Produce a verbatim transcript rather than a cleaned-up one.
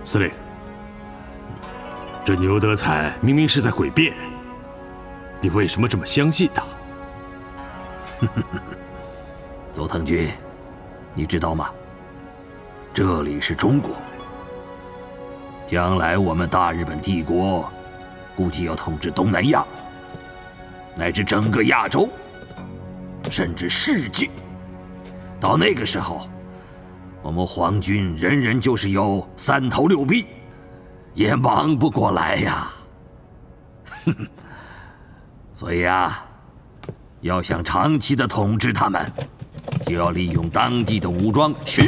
司令，这牛德才明明是在诡辩，你为什么这么相信他？ 佐藤君，你知道吗？这里是中国，将来我们大日本帝国估计要统治东南亚，乃至整个亚洲，甚至世界。到那个时候，我们皇军人人就是有三头六臂，也忙不过来呀。所以啊，要想长期的统治他们，就要利用当地的武装。